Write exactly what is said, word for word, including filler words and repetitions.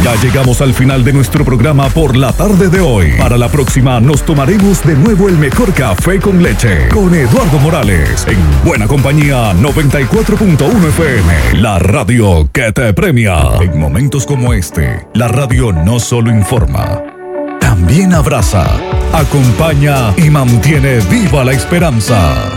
Ya llegamos al final de nuestro programa por la tarde de hoy. Para la próxima nos tomaremos de nuevo el mejor café con leche con Eduardo Morales en Buena Compañía noventa y cuatro punto uno F M, la radio que te premia. En momentos como este, la radio no solo informa, también abraza, acompaña y mantiene viva la esperanza.